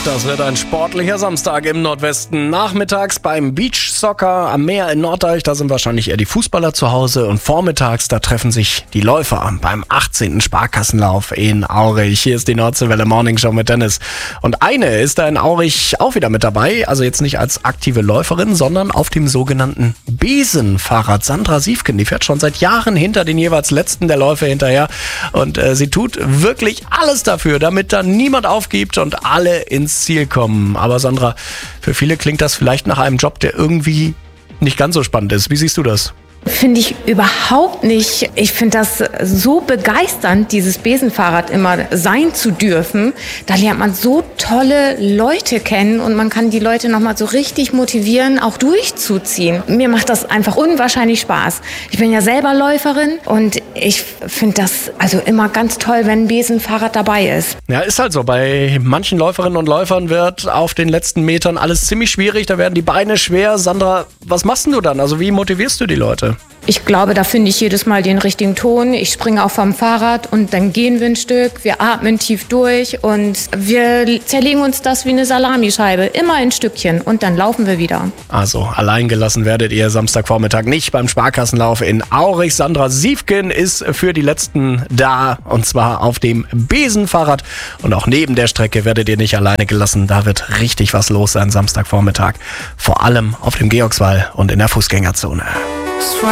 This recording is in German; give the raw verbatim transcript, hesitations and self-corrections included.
Das wird ein sportlicher Samstag im Nordwesten. Nachmittags beim Beachsoccer am Meer in Norddeich, da sind wahrscheinlich eher die Fußballer zu Hause. Und vormittags, da treffen sich die Läufer beim achtzehnten Sparkassenlauf in Aurich. Hier ist die Nordseewelle Morning Show mit Dennis. Und eine ist da in Aurich auch wieder mit dabei. Also jetzt nicht als aktive Läuferin, sondern auf dem sogenannten Besenfahrrad. Sandra Siefken, die fährt schon seit Jahren hinter den jeweils letzten der Läufe hinterher. Und äh, sie tut wirklich alles dafür, damit da niemand aufgibt und alle ins Ziel kommen. Aber Sandra, für viele klingt das vielleicht nach einem Job, der irgendwie nicht ganz so spannend ist. Wie siehst du das? Finde ich überhaupt nicht. Ich finde das so begeisternd, dieses Besenfahrrad immer sein zu dürfen. Da lernt man so tolle Leute kennen und man kann die Leute nochmal so richtig motivieren, auch durchzuziehen. Mir macht das einfach unwahrscheinlich Spaß. Ich bin ja selber Läuferin und ich finde das also immer ganz toll, wenn ein Besenfahrrad dabei ist. Ja, ist halt so. Bei manchen Läuferinnen und Läufern wird auf den letzten Metern alles ziemlich schwierig. Da werden die Beine schwer. Sandra, was machst denn du dann? Also wie motivierst du die Leute? Ich glaube, da finde ich jedes Mal den richtigen Ton. Ich springe auch vom Fahrrad und dann gehen wir ein Stück. Wir atmen tief durch und wir zerlegen uns das wie eine Salamischeibe. Immer in Stückchen und dann laufen wir wieder. Also allein gelassen werdet ihr Samstagvormittag nicht beim Sparkassenlauf in Aurich. Sandra Siefken ist für die Letzten da und zwar auf dem Besenfahrrad. Und auch neben der Strecke werdet ihr nicht alleine gelassen. Da wird richtig was los sein Samstagvormittag. Vor allem auf dem Georgswall und in der Fußgängerzone.